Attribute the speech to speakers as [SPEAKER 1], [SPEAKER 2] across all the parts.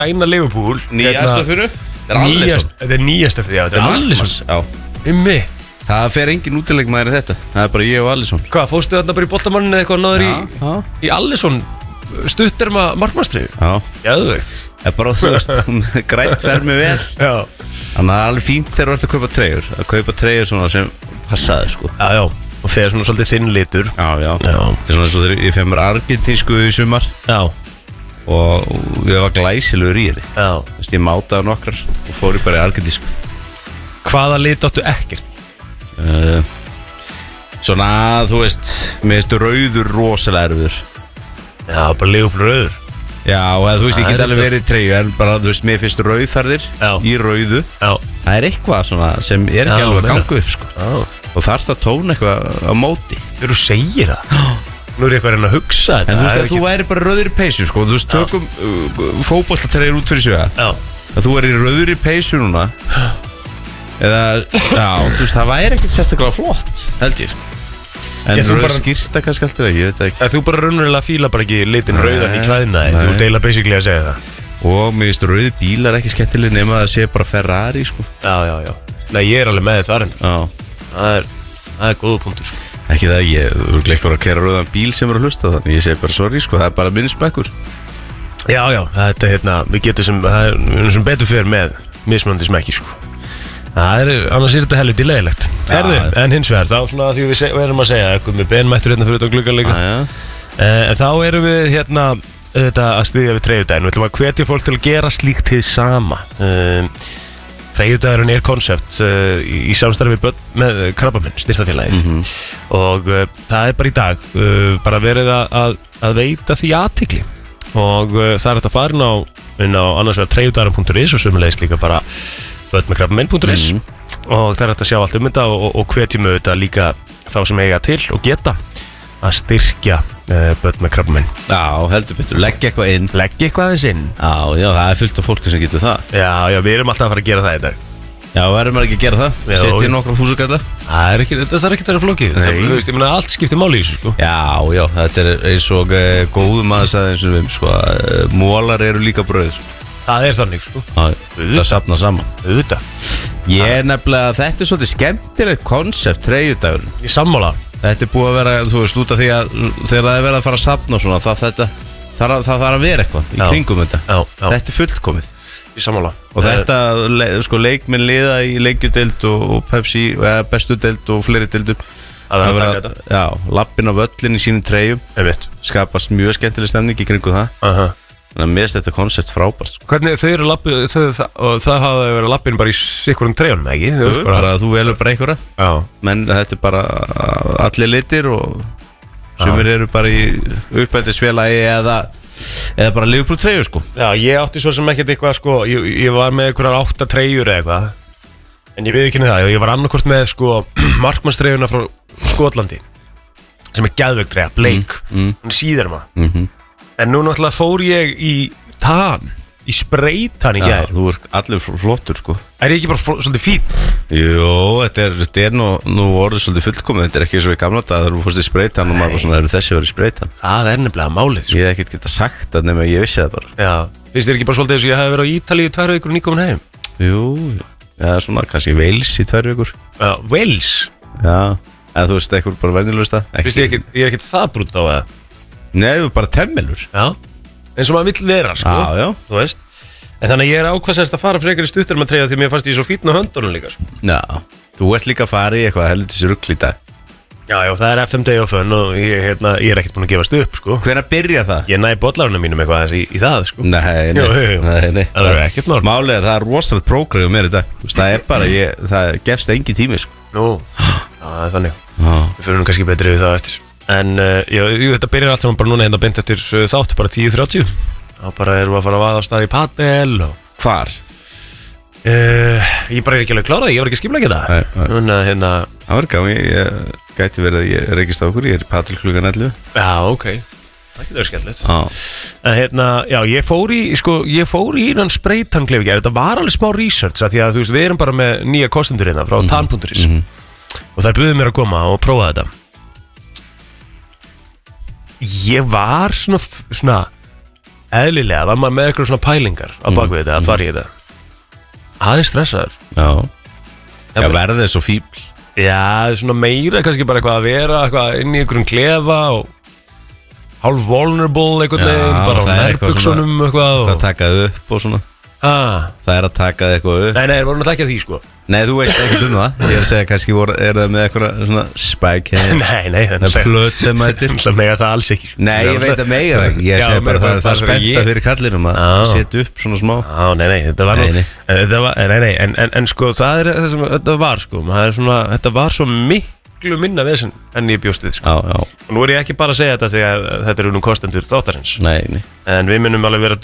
[SPEAKER 1] Æna Liverpool
[SPEAKER 2] Nýjasta fyrir
[SPEAKER 1] Þetta er nýjasta fyrir, já, þetta er Alisson
[SPEAKER 2] Það fer engin útileikmaður í þetta. Það er bara ég og Alisson.
[SPEAKER 1] Hvað, fórstu þarna bara í boltamanninu eða eitthvað náður í Alisson stutterma markmannstreyju?
[SPEAKER 2] Já.
[SPEAKER 1] Geðveikt.
[SPEAKER 2] Það er bara, þú veist, grænt fer mig vel.
[SPEAKER 1] Já.
[SPEAKER 2] Þannig að það er alveg fínt þegar þú ert að kaupa treyjur. Að kaupa treyjur svona sem passaði, sko.
[SPEAKER 1] Já, já. Og fer svona svolítið þinn litur.
[SPEAKER 2] Já, já. Þetta er svona eins og þegar ég feg mér argentínsku í sumar.
[SPEAKER 1] Já.
[SPEAKER 2] Og við var glæsilegur í henni.
[SPEAKER 1] Já.
[SPEAKER 2] Þess, ég mátaði nokkrar og fór ég bara í argentínsku.
[SPEAKER 1] Hvaða lit áttu ekkert?
[SPEAKER 2] Svona, þú veist, mér finnst rauður rosalega erfiður.
[SPEAKER 1] Já, bara Liverpool rauður.
[SPEAKER 2] Já, og þú veist, ég get alveg verið í treyju, en bara, þú veist, mér finnst rauðferðir í rauðu.
[SPEAKER 1] Já.
[SPEAKER 2] Það er eitthvað svona sem er ekki alveg að ganga upp, sko.
[SPEAKER 1] Já.
[SPEAKER 2] Og þarf það að tóna eitthvað á móti.
[SPEAKER 1] Þegar þú segir það. Nú er ég eitthvað að reyna að hugsa þetta.
[SPEAKER 2] En þú veist, þú væri bara rauður í peysu, sko. Þú veist, tökum fótboltatreyjur út fyrir sjöga.
[SPEAKER 1] Já.
[SPEAKER 2] Að þú er í rauður í peysu núna. Eða, já, þú veist, það væri ekkert sérstaklega flott, held ég, sko. En þú bara skýrta kannski alltaf ekki, ég veit ekki.
[SPEAKER 1] Þú bara raunverulega fíla bara ekki litin rauðan í klæðina. Þú deila basically að segja það.
[SPEAKER 2] Og mér finnst rauði bílar ekki skemmtileg nema að það sé bara Ferrari, sko.
[SPEAKER 1] Já, já, já. Nei, ég er alveg með þar enda.
[SPEAKER 2] Já.
[SPEAKER 1] Það er góða punktur, sko.
[SPEAKER 2] Ekki það, ég vil ekki vera að kæra rauðan bíl sem er að hlusta, þannig ég segi bara sorry, sko, það er bara minn smekkur.
[SPEAKER 1] Já, já, þetta, við getum sem betur fyrir með mismunandi smekki, sko. Annars er þetta helviti leiðilegt. Herðu, en hins vegar, þá svona því við erum að segja við benmættur hérna fyrir þetta glugga líka. En þá erum við hérna þetta að styðja við treyjudaginn. Við ætlum að hvetja fólk til að gera slíkt hið sama. Treyjudagurinn er konsept í samstarfi með Krabbaminn, styrktafélagið. Og það er bara í dag bara verið að veita því athygli. Og það er þetta að fara inn á annars vegar treyjudagarinn.is og sömulegis líka bara börnmegkrabbaminn.is og það er hægt að sjá allt þetta og hvetjum auðvitað líka þá sem eiga til og geta að styrkja börnmegkrabbaminn.
[SPEAKER 2] Já, heldur betur, leggja eitthvað inn.
[SPEAKER 1] Leggja eitthvað aðeins inn.
[SPEAKER 2] Já, já, það er fullt af fólki sem getur það.
[SPEAKER 1] Já, já, við erum alltaf að fara að gera það í dag.
[SPEAKER 2] Já, verður maður ekki að gera það? Setja inn nokkra þúsugalla?
[SPEAKER 1] Það er ekki að vera flókið. Þú veist, ég meina allt skiptir máli í þessu, sko.
[SPEAKER 2] Já, já, þetta er eins og góðum aðeins aðeins við, sko, mólar eru líka brauð, sko.
[SPEAKER 1] Það er þannig, sko.
[SPEAKER 2] Það safna saman.
[SPEAKER 1] Auðvitað.
[SPEAKER 2] Ég er nefnilega, þetta er svolítið skemmtilegt konsept, treyjudagurinn.
[SPEAKER 1] Ég sammála.
[SPEAKER 2] Þetta er búið að vera, þú veist, út af því að þegar það er verið að fara að safna og svona, það þarf að vera eitthvað í kringum þetta.
[SPEAKER 1] Já.
[SPEAKER 2] Þetta er fullkomið.
[SPEAKER 1] Ég sammála.
[SPEAKER 2] Og þetta, sko, leikminn liða í leikjudeild og Pepsi, eða bestu deild og fleiri deildum.
[SPEAKER 1] Það verður að taka þetta.
[SPEAKER 2] Já, lappin á völlin í sínum treyjum. Skapast mjög skemmtileg stemning í kringum það. Þannig að mér finnst þetta koncept frábært, sko. Hvernig
[SPEAKER 1] þau eru lappið, og það hafa verið lappin bara í sikkurum treyjunum, ekki?
[SPEAKER 2] Þú velur bara einhverja. Menn þetta er bara allir litir og sumir eru bara í uppeldisfélagi eða bara Liverpool treyjur, sko. Já, ég átti svo sem ekkert eitthvað, sko, ég var með einhverjar 8 treyjur eða eitthvað. En ég veit ekki það, ég var annarkvort með, sko, markmannstreyjuna frá Skotlandi sem er geðveik treyja, bleik, hún síðar maður. En nú náttúrulega fór ég í í spreytan í gær. Þú er allir flottur, sko.
[SPEAKER 1] Er ég ekki bara svolítið fín?
[SPEAKER 2] Jú, þetta er nú orðið svolítið fullkomið. Þetta er ekki svo í gamla dag þegar þú fórst í spreytan og maður var svona, eru þessi verið í spreytan.
[SPEAKER 1] Það er nefnilega málið, sko.
[SPEAKER 2] Ég hef ekkert getað sagt það nema ég vissi það bara.
[SPEAKER 1] Já, finnst þér ekki bara svolítið eins og ég hef verið á Ítalíu 2 vikur og nýkomin heim?
[SPEAKER 2] Jú, já, svona kannski Wales í 2 vikur.
[SPEAKER 1] Já, Wales?
[SPEAKER 2] Já, eða þú veist, eitthvað bara venjulegust það.
[SPEAKER 1] Finnst ég er ekkert það brútt á það?
[SPEAKER 2] Nei, þú er bara temmilur.
[SPEAKER 1] Já, eins og maður vill vera, sko.
[SPEAKER 2] Já, já.
[SPEAKER 1] Þú veist. En þannig að ég er ákvæmst að fara frekar í stuttar með treyja því mér fannst ég svo fínn á höndunum líka, sko.
[SPEAKER 2] Já, þú ert líka að fara í eitthvað helvitis rugl í dag.
[SPEAKER 1] Já, það er FM Day of Fun og ég er ekkert búin að gefast upp, sko.
[SPEAKER 2] Hvenær byrja það?
[SPEAKER 1] Ég næ bollarunum mínum eitthvað í það, sko.
[SPEAKER 2] Nei.
[SPEAKER 1] Það er ekkert mál.
[SPEAKER 2] Málið er það er rosalega prógram mér í dag. Það er bara, það gefst engin tími, sko.
[SPEAKER 1] Nú, það er þannig. Við fyrir nú kannski betri við það eftir. En þetta byrjar allt saman bara núna hérna beint eftir þátt, bara 10:30. Þá bara erum við að fara að vaða á stað í padel og...
[SPEAKER 2] Hvar?
[SPEAKER 1] Ég bara er ekki alveg klárað, ég var ekki að skipla ekki það. Hérna...
[SPEAKER 2] Það var gaman, ég gæti verið að ég reykist á okkur, ég er í padel klukkan 11.
[SPEAKER 1] Já, ok. Það getur verið skemmtilegt. En hérna, já, ég fór í innan spreytanklefi gerð. Þetta var alveg smá research, því að þú veist, við erum bara með nýja kostendur hérna frá tan.is. Og þær buðið mér að koma og prófa þetta. Ég var svona eðlilega var maður með eitthvað svona pælingar á bakvið þetta, að fara í þetta aðeins stressaður.
[SPEAKER 2] Já, verðið svo fíbl.
[SPEAKER 1] Já, svona meira kannski bara eitthvað að vera eitthvað inn í einhverjum klefa og hálf vulnerable einhvern veginn, bara á nærbuksunum eitthvað.
[SPEAKER 2] Það takaði upp og svona. Það að taka þig eitthvað upp.
[SPEAKER 1] Nei, það voru náttúrulega ekki að því, sko.
[SPEAKER 2] Nei, þú veist ekkert það. Ég að segja, kannski það með eitthvað svona spike hand.
[SPEAKER 1] Nei, það
[SPEAKER 2] plöt sem þetta
[SPEAKER 1] Það mega það alls ekki.
[SPEAKER 2] Nei, ég veit að mega það ekki. Ég segi bara það er spennta fyrir kallinum að setja upp svona smá.
[SPEAKER 1] Nei, þetta var en sko, það er það sem þetta var, sko. Þetta var svo miklu minna vesen enn ég bjóst við, sko. Og nú er ég ekki bara að segja þetta þegar þetta eru nú kostendur þáttarins. En við munum alveg vera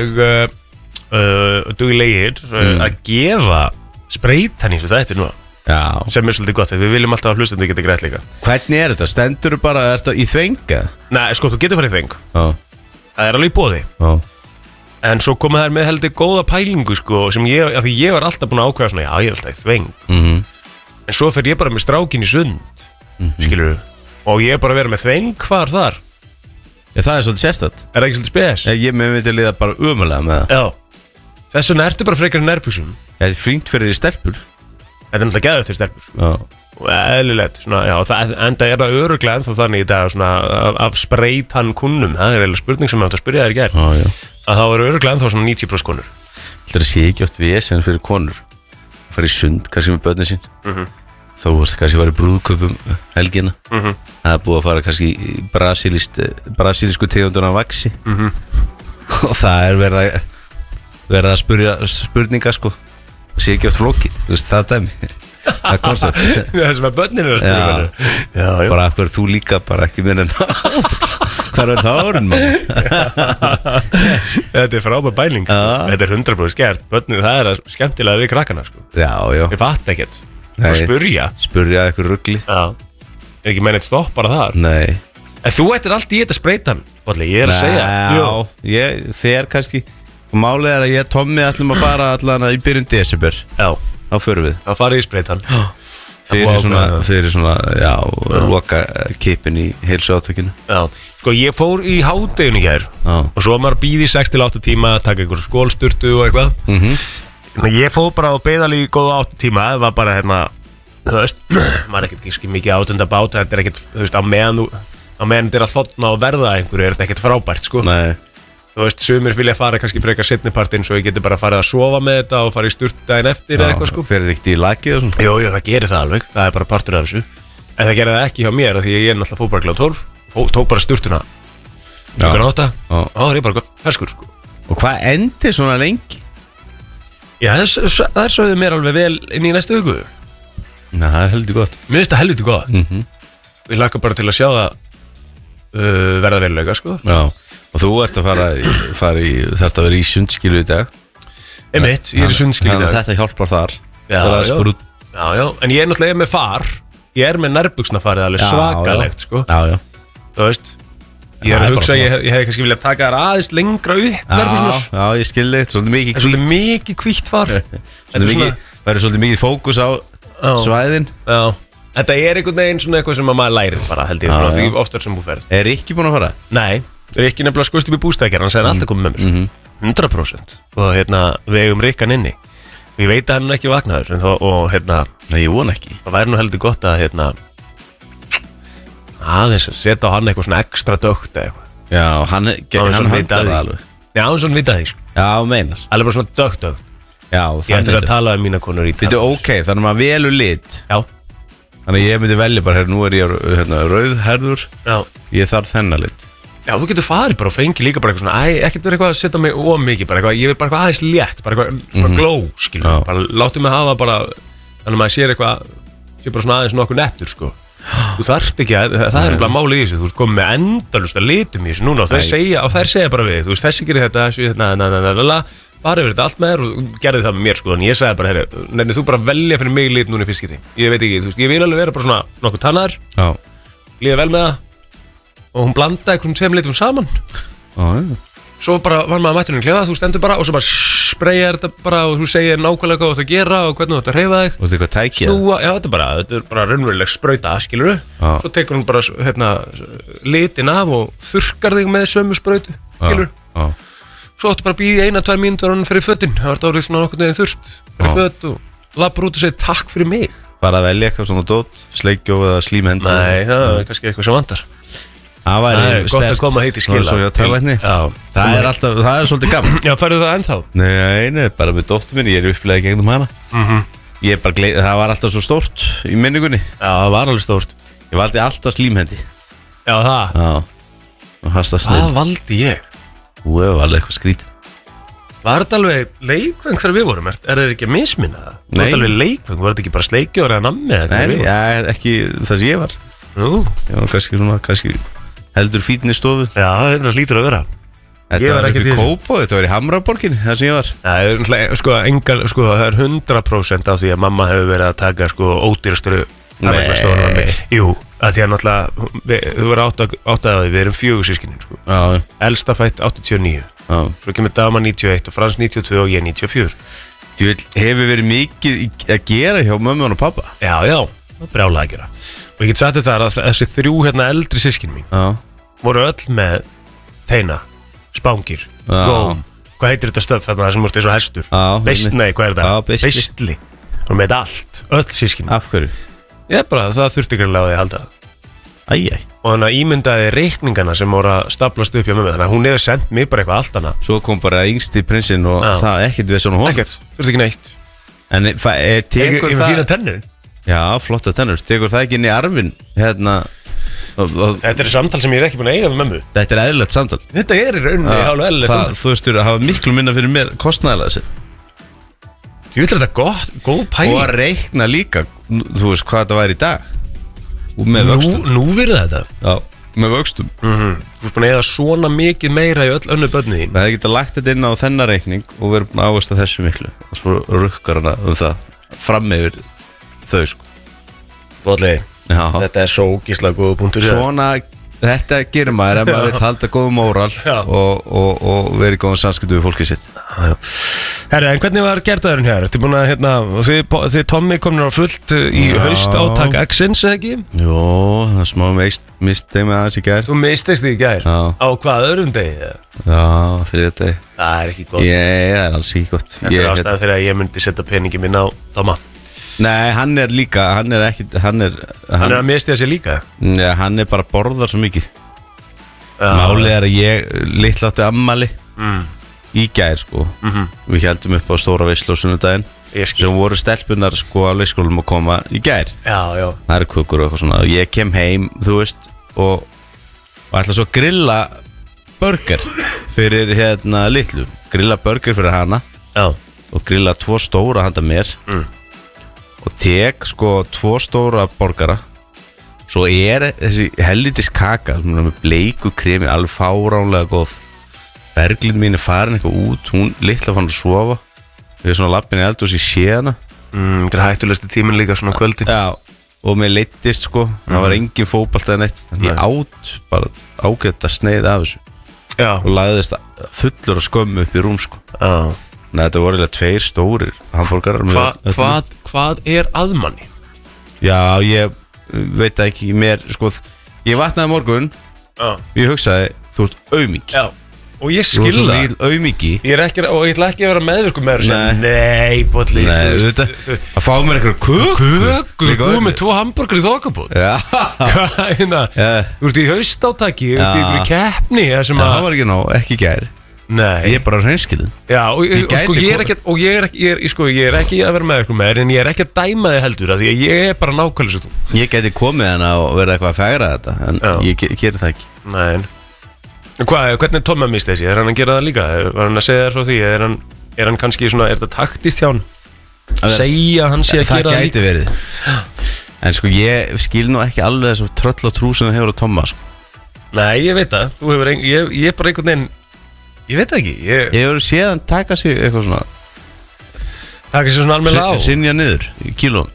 [SPEAKER 1] duglegir að gefa spreytan í þetta nú sem er svolítið gott, við viljum alltaf að hlustendur geta grætt líka.
[SPEAKER 2] Hvernig er þetta? Stendur þú bara, ertu í þvenga?
[SPEAKER 1] Nei, sko, þú getur farið í þveng. Það er alveg í boði. En svo koma þær með heldur góða pælingu, sko, sem af því ég var alltaf búin að ákveða svona, já, ég er alltaf í þveng. En svo fer ég bara með strákin í sund, skilurðu, og ég er bara að vera með þveng hvar þar.
[SPEAKER 2] Það er svolítið sérstætt.
[SPEAKER 1] Er það ekki svolítið spes?
[SPEAKER 2] Ég með til líða bara ömulega með það.
[SPEAKER 1] Já. Þess vegna ertu bara frekar í nærbuxum.
[SPEAKER 2] Það er frínt fyrir í stelpur.
[SPEAKER 1] Þetta er náttúrulega geðvægt fyrir stelpur. Og eðlilegt, svona, já, enda er það örugglega ennþá þannig í dag, svona, af spreytan kunnum. Það er eiginlega spurning sem ég átt að spyrja þér í gær. Að þá eru örugglega ennþá svona 90% konur.
[SPEAKER 2] Það sé ekki oft vesen fyrir konur. Það fara í sund, kannski með börnin sín. Þá kannski var í brúðköpum helgina. Það er búið að fara kannski í brasilísku tegunduna vaxi. Og það er verið að spurninga, sko. Það sé ekki oft flókið, þú veist, það dæmi. Það er koncept.
[SPEAKER 1] Það sem að börnin eru að spurninga.
[SPEAKER 2] Bara af hverju þú líka bara ekki minn en hvað er það árun, mann?
[SPEAKER 1] Þetta er frábær bæling. Þetta er 100% skert. Börnin, það er skemmtilega við krakkana, sko.
[SPEAKER 2] Já.
[SPEAKER 1] Ég fatt ekkert. Og spurja
[SPEAKER 2] eitthvað rugli.
[SPEAKER 1] Er ekki með neitt stopp bara þar?
[SPEAKER 2] Nei.
[SPEAKER 1] En þú ættir allt í þetta spreytan, Bolli, ég er að segja.
[SPEAKER 2] Já, ég fer kannski. Og málið er að ég Tommi ætlum að fara allan í byrjun desember.
[SPEAKER 1] Já.
[SPEAKER 2] Þá förum við.
[SPEAKER 1] Þá farið í spreytan.
[SPEAKER 2] Fyrir svona, já, loka kipin í heilsu átökinu.
[SPEAKER 1] Já, sko ég fór í hádeginu í gær. Og svo maður býði 6-8 tíma, taka einhver skólsturtu og eitthvað. Ég fór bara á beðal í góða 8 tíma. Það var bara þú veist, maður er ekkert mikið átundabát. Þetta er ekkert, þú veist, á meðan þetta er að þotna og verða einhverju er þetta ekkert frábært, sko.
[SPEAKER 2] Nei.
[SPEAKER 1] Þú veist, sumir vilja fara kannski frekar seinnipartinn svo ég geti bara farið að sofa með þetta og farið í sturtdaginn eftir eða eitthvað, sko.
[SPEAKER 2] Ferði þig í lakið og svona?
[SPEAKER 1] Jú, það gerir það alveg, það er bara partur af þessu. En það gerir það ekki hjá mér, því ég er náttúrulega fótboltakláð 12, tók bara sturtuna. Klukkan 8, þá er ég bara ferskur, sko.
[SPEAKER 2] Og hvað endi svona lengi?
[SPEAKER 1] Já, það sögðu mér alveg vel inn í næstu viku.
[SPEAKER 2] Ná, það er heldur gott.
[SPEAKER 1] Mér finnst það heldur gott. Ég hlakka bara til að sjá það verða veruleika, sko.
[SPEAKER 2] Já. Og þú ert að þarft að vera í sundskilu í dag.
[SPEAKER 1] Einmitt, ég er í sundskilu í dag.
[SPEAKER 2] Þetta hjálpar þar.
[SPEAKER 1] Já, en ég er náttúrulega með far. Ég er með nærbuxnafarið alveg svakalegt, sko.
[SPEAKER 2] Já.
[SPEAKER 1] Þú veist, ég er að hugsa að ég hefði kannski viljað taka þar aðeins lengra upp nærbuxnar.
[SPEAKER 2] Já, ég skilði þetta,
[SPEAKER 1] svolítið mikið hvítt far.
[SPEAKER 2] Það verður svolítið mikið fókus á svæðin.
[SPEAKER 1] Já. Þetta er einhvern veginn svona eitthvað sem maður lærir bara, held ég, því oftar sem þú ferð.
[SPEAKER 2] Er Rikki búin að fara?
[SPEAKER 1] Nei, Rikki nefnilega skoðst upp í bústækjar, hann segði alltaf komið með mér. 100%. Og við eigum Rikkan inni. Og ég veit að hann er ekki vaknaður,
[SPEAKER 2] Nei, ég von ekki.
[SPEAKER 1] Það væri nú heldur gott að, aðeins að setja á hann eitthvað svona ekstra dögt eða eitthvað.
[SPEAKER 2] Já, hann handlar það alveg.
[SPEAKER 1] Já, hann svona vitað því, sko.
[SPEAKER 2] Já, meinar.
[SPEAKER 1] Alveg bara svona dögt.
[SPEAKER 2] Já,
[SPEAKER 1] ég ættir að tala mína konur í
[SPEAKER 2] tala. Þetta er ok, þannig að maður velur lit.
[SPEAKER 1] Já.
[SPEAKER 2] Þannig að ég myndi velja bara, nú er ég rauðherður. Já. Ég þarf þennan lit.
[SPEAKER 1] Já, þú getur farið bara og fengi líka bara eitthvað svona, ekkert verið eitthvað að setja mig ómikið, bara eitthvað, ég vil bara eitthvað aðeins létt, bara eitthvað svona gló, skilur, bara láttu mig hafa bara, þannig að maður sér eitthvað, sér bara svona aðeins nokkuð nettur, sko. Þú þarft ekki að, það er bara málið í þessu, þú ert komið með endalust að litum í þessu núna og þær segja bara við, þú veist, þessi gerir þetta, bara yfir þetta allt með þér og gerði það með mér, sko, en ég sagði bara, nefnir þú bara velja fyrir mig lit núna í fyrst skipti, ég veit ekki, þú veist, ég vil alveg vera bara svona nokkuð tannar, líða vel með það og hún blandaði einhverjum 2 litum saman. Svo bara var maður mætturinn í klefa, þú stendur bara og svo bara spreyjar þetta bara og þú segir nákvæmlega hvað þú ætti að gera og hvernig þú ætti að hreyfa þig.
[SPEAKER 2] Og þetta er eitthvað tækið?
[SPEAKER 1] Snúa, já, þetta er bara raunveruleg sprauta, skilurðu. Svo tekur hún bara litin af og þurrkar þig með sömu sprautu, skilurðu. svo áttu bara að býða 1-2 mínútur og hann fyrir fötin, það var þetta árið svona nokkur neginn þurft fyrir föt og lappar út og segir takk fyrir mig.
[SPEAKER 2] Bara að velja eitthvað svona dót, sleikjóf eða slímhendi.
[SPEAKER 1] Nei, það er kannski eitthvað sem vantar.
[SPEAKER 2] Það væri
[SPEAKER 1] gott að koma heiti skila. Það
[SPEAKER 2] er alltaf, það er svolítið gaman.
[SPEAKER 1] Já, færðu það ennþá?
[SPEAKER 2] Nei, bara með dóttur minni, ég upplegað gegnum hana. Ég bara það var alltaf svo stórt í minningunni.
[SPEAKER 1] Já, það var alveg stórt.
[SPEAKER 2] Ég valdi alltaf slímhendi.
[SPEAKER 1] Já, það?
[SPEAKER 2] Já, og hasta snill.
[SPEAKER 1] Hvað valdi ég?
[SPEAKER 2] Þú hefur valið eitthvað skrítið.
[SPEAKER 1] Var þetta alveg leikveng þegar við vorum? Er þetta ekki að misminna það?
[SPEAKER 2] Nei.
[SPEAKER 1] Var þetta alveg leikveng? Var þetta ekki bara sleikjór eða nammi?
[SPEAKER 2] Nei, já, ekki það sem ég var. Ég var kannski heldur fítni stofu.
[SPEAKER 1] Já, það hlýtur að vera.
[SPEAKER 2] Þetta var ekki Kópó, þetta var í Hamraborginni, það sem ég var.
[SPEAKER 1] Það er 100% af því að mamma hefur verið að taka ódýrastöru Hamraborgstofunum. Jú, að því að náttúrulega þú verður átt að því, við erum 4 systkinin Elsta fætt 89, svo kemur Dama 91 og Frans 92 og ég 94.
[SPEAKER 2] Þú veit, hefur verið mikið að gera hjá mömmu og pappa?
[SPEAKER 1] Já, það er brjálega að gera. Og ég get sagt þetta að þessi 3 eldri systkin mín voru öll með teina, spángir, góm, hvað heitir þetta stöf þarna það sem múst eins og hestur? Nei, hvað er þetta? Beistli. Og með allt, öll systkin.
[SPEAKER 2] Af hverju?
[SPEAKER 1] Ég bara, það þurfti greinlega á því að halda það. Og þannig að ímyndaði reikningana sem voru að staplast upp hjá mömmu, þannig að hún hefur sendt mig bara eitthvað allt annað.
[SPEAKER 2] Svo kom bara yngsti prinsinn og það ekkert við svona honum.
[SPEAKER 1] Ekkert, þurfti ekki neitt.
[SPEAKER 2] En tekur
[SPEAKER 1] það... Ég með fína tennur.
[SPEAKER 2] Já, flotta tennur. Tekur það ekki inn í arfin, hérna...
[SPEAKER 1] Þetta er samtal sem ég er ekki búin að eiga við mömmu.
[SPEAKER 2] Þetta er eðlilegt samtal.
[SPEAKER 1] Þetta er í rauninni hálf eðlilegt samtal.
[SPEAKER 2] Þú veist, það hafa miklu minna fyrir mér kostnaðilega þessi.
[SPEAKER 1] Ég vil þetta góð pæling.
[SPEAKER 2] Og að reikna líka, þú veist hvað þetta væri í dag. Og með vöxtum.
[SPEAKER 1] Nú virði þetta.
[SPEAKER 2] Já, með vöxtum.
[SPEAKER 1] Þú ert búin að eiga svona mikið meira í öll önnu börni þín.
[SPEAKER 2] Það geta lagt þetta inn á þennan reikning og verið búin að ávæsta þessu miklu. Og svo rukkar hana það fram yfir þau sko.
[SPEAKER 1] Góðlega. Þetta er svo ógeðslega góð punktur.
[SPEAKER 2] Svona, þetta gerir maður ef maður vil halda góðum móral og verið góðum samskiptum við fólkið sitt.
[SPEAKER 1] Herru, en hvernig var gerðaðurinn hér? Ertu búin að þið Tommi komin á fullt í haust átak X-ins, eða ekki?
[SPEAKER 2] Jó, það er smá mistið með aðeins í gær.
[SPEAKER 1] Þú mistist þig í gær? Já. Á hvað, öðrum degi?
[SPEAKER 2] Já, þriðja degi.
[SPEAKER 1] Það er ekki gott.
[SPEAKER 2] Það er alls ekki gott.
[SPEAKER 1] Þetta er ástæðan fyrir að ég myndi setja peningi minn á Tomma.
[SPEAKER 2] Nei, hann er líka, hann er
[SPEAKER 1] að mistiða sér líka?
[SPEAKER 2] Nei, hann er bara borðar svo mikið. Málið er að ég litla átti ammali í gær sko. Við heldum upp á stóra veislu á sunnudaginn sem voru stelpunar sko á leikskólum að koma í gær.
[SPEAKER 1] Já.
[SPEAKER 2] Það eru kukur og eitthvað svona. Ég kem heim, þú veist, og ætla svo að grilla burger fyrir litlu. Grilla burger fyrir hana. Já. Og grilla 2 stóra handa mér. Og tek sko 2 stóra borgara. Svo er þessi helvítis kaka með bleiku kremi alveg fáránlega góð. Berglind mín er farin eitthvað út. Hún litla fann að sofa. Við svona lappin í eldhús í séna.
[SPEAKER 1] Þetta er hættulegstu tíminn líka svona kvöldi.
[SPEAKER 2] Já, og mér leittist sko. Það var engin fótbolti eða neitt. Þannig ég át bara ágætt að sneið af þessu. Já. Og lagðist fullur og skömmu upp í rúm sko. Já. Nei, þetta voru eiginlega 2 stórir hamborgarar.
[SPEAKER 1] Hvað er aðmanni?
[SPEAKER 2] Já, ég veit ekki mér, sko. Ég vaknaði morgun. Ég hugsaði, þú ert auðmík. Já,
[SPEAKER 1] og ég skil það.
[SPEAKER 2] Þú ert svo mikil auðmíki.
[SPEAKER 1] Og ég ætla ekki að vera meðvirkum með þessu. Nei, bótli.
[SPEAKER 2] Að fá mér eitthvað kökur.
[SPEAKER 1] Þú með 2 hamborgar í þokkabót.
[SPEAKER 2] Já.
[SPEAKER 1] Hvað hérna? Þú ert í haustátaki, þú ert í ykkur keppni.
[SPEAKER 2] Það var ekki nóg, ekki gær.
[SPEAKER 1] Nei.
[SPEAKER 2] Ég er bara hreinskilin.
[SPEAKER 1] Já, og sko ég er ekki að vera með eitthvað með þér, en ég er ekki að dæma þig heldur, því að ég er bara nákvæmlega svo þú.
[SPEAKER 2] Ég geti komið hana og verið eitthvað að fegra þetta, en ég gerir það ekki.
[SPEAKER 1] Nei. Hvernig er Tommi að mista þessi? Er hann að gera það líka? Var hann að segja þér frá því? Er hann kannski svona, er þetta taktist hjá hann? Segja hann sé að gera það líka?
[SPEAKER 2] Það gæti verið. En sko ég skil nú ekki alveg þessu tröll og trú sem það hefur á Tomma sko.
[SPEAKER 1] Nei, ég veit það. Ég er bara einhvern veginn. Ég veit það ekki.
[SPEAKER 2] Ég hefur séð hann taka sig eitthvað svona.
[SPEAKER 1] Taka sig svona alveg lág.
[SPEAKER 2] Sinja niður í kílóum.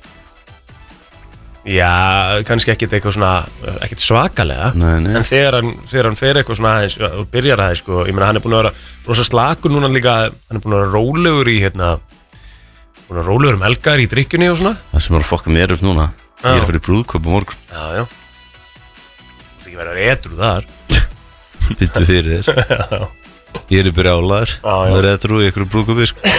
[SPEAKER 1] Já, kannski ekkert eitthvað svona, ekkert svakalega.
[SPEAKER 2] Nei.
[SPEAKER 1] En þegar hann fer eitthvað svona aðeins og byrjar aðeins sko, ég meina hann er búin að vera rosa slakur núna líka, hann er búin að vera rólegur í búin að rólegur helgar í drykkjunni og svona.
[SPEAKER 2] Það sem er að fokka mér upp núna. Ég er að fyrir brúðkaup morgun.
[SPEAKER 1] Já. Það er ekki verið að vera edru þar.
[SPEAKER 2] Byttu fyrir þér. Ég er brjálaður. Það er að trúi ykkur brúkubi sko.